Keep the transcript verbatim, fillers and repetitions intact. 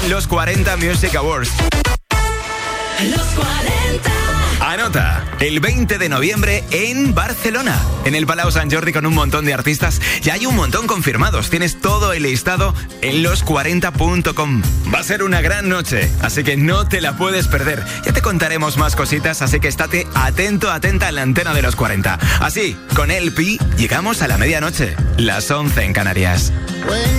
los cuarenta Music Awards. Los cuarenta. Anota, el veinte de noviembre en Barcelona, en el Palau Sant Jordi, con un montón de artistas. Ya hay un montón confirmados. Tienes todo el listado en los cuarenta punto com. Va a ser una gran noche, así que no te la puedes perder. Ya te contaremos más cositas, así que estate atento, atenta a la antena de los cuarenta. Así, con L P, llegamos a la medianoche, las once en Canarias.